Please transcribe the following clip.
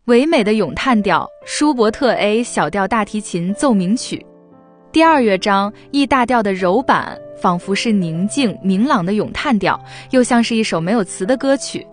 唯美的咏叹调，舒伯特 A 小调大提琴奏鸣曲。第二乐章 E 大调的柔板，仿佛是宁静明朗的咏叹调，又像是一首没有词的歌曲，